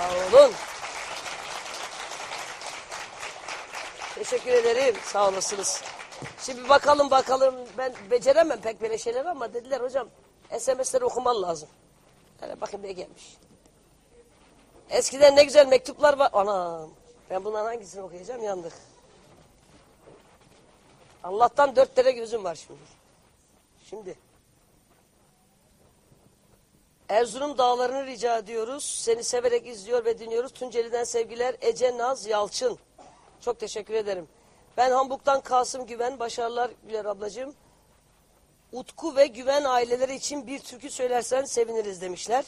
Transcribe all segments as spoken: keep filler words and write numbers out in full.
Sağ olun. Teşekkür ederim. Sağ olasınız. Şimdi bakalım bakalım. Ben beceremem pek böyle şeyler ama dediler hocam S M S'leri okuman lazım. Hele bakayım ne gelmiş. Eskiden ne güzel mektuplar var. Anam. Ben bunların hangisini okuyacağım? Yandık. Allah'tan dört tane gözüm var şimdi. Şimdi. Erzurum dağlarını rica ediyoruz. Seni severek izliyor ve dinliyoruz. Tunceli'den sevgiler. Ece Naz Yalçın. Çok teşekkür ederim. Ben Hamburg'dan Kasım Güven. Başarılar Güler ablacığım. Utku ve Güven aileleri için bir türkü söylersen seviniriz demişler.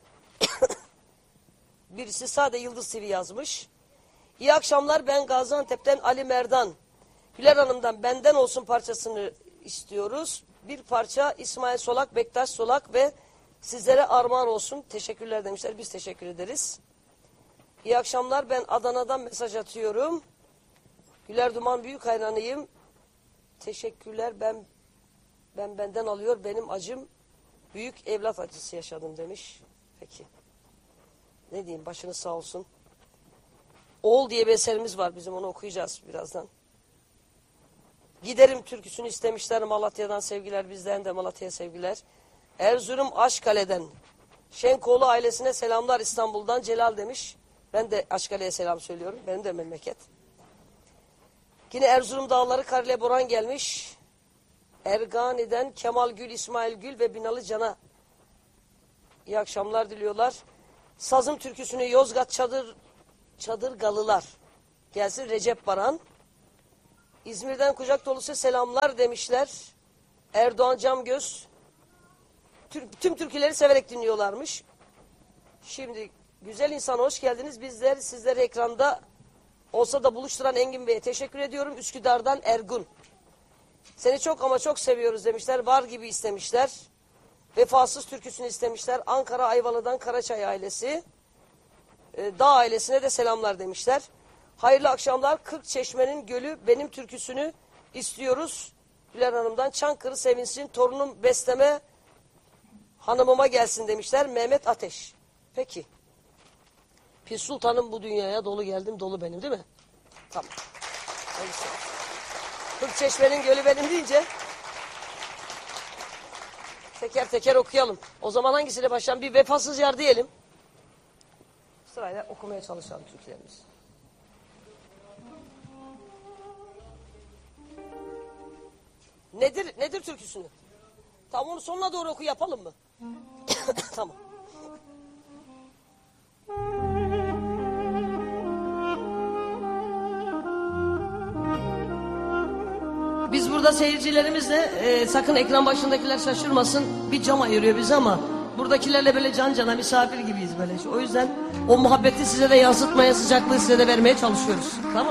Birisi sade Yıldız T V yazmış. İyi akşamlar, ben Gaziantep'ten Ali Merdan. Güler Hanım'dan benden olsun parçasını istiyoruz. Bir parça İsmail Solak, Bektaş Solak ve sizlere armağan olsun. Teşekkürler demişler. Biz teşekkür ederiz. İyi akşamlar, ben Adana'dan mesaj atıyorum. Güler Duman büyük hayranıyım. Teşekkürler, ben ben benden alıyor, benim acım büyük evlat acısı yaşadım demiş. Peki. Ne diyeyim, başınız sağ olsun. Oğul diye bir eserimiz var bizim, onu okuyacağız birazdan. Giderim türküsünü istemişler, Malatya'dan sevgiler, bizden de Malatya'ya sevgiler. Erzurum Aşkale'den Şenkoğlu ailesine selamlar, İstanbul'dan Celal demiş. Ben de Aşkale'ye selam söylüyorum, benim de memleket. Yine Erzurum Dağları Karle Boran gelmiş. Ergani'den Kemal Gül, İsmail Gül ve Binalı Can'a iyi akşamlar diliyorlar. Sazım türküsünü Yozgat Çadır Çadırgalılar gelsin, Recep Baran. İzmir'den kucak dolusu selamlar demişler. Erdoğan Camgöz. Tür, tüm türküleri severek dinliyorlarmış. Şimdi güzel insan hoş geldiniz. Bizler sizleri ekranda olsa da buluşturan Engin Bey'e teşekkür ediyorum. Üsküdar'dan Ergun. Seni çok ama çok seviyoruz demişler. Var gibi istemişler. Vefasız türküsünü istemişler. Ankara Ayvalı'dan Karaçay ailesi. Ee, Dağ ailesine de selamlar demişler. Hayırlı akşamlar. Kırkçeşme'nin Gölü benim türküsünü istiyoruz. Güler Hanım'dan Çankırı sevinsin. Torunum besleme hanımıma gelsin demişler. Mehmet Ateş. Peki. Pir Sultan'ım bu dünyaya dolu geldim, dolu benim değil mi? Tamam. Kırkçeşme'nin Gölü benim deyince teker teker okuyalım. O zaman hangisiyle başlayalım? Bir Vefasız Yar diyelim. Sırayla okumaya çalışalım türkülerimizi. Nedir, nedir türküsünü? Tamam, onu sonuna doğru oku, yapalım mı? Tamam. Biz burada seyircilerimizle e, sakın ekran başındakiler şaşırmasın. Bir cam ayırıyor bizi ama buradakilerle böyle can cana misafir gibiyiz böyle. O yüzden o muhabbeti size de yansıtmaya, sıcaklığı size de vermeye çalışıyoruz. Tamam.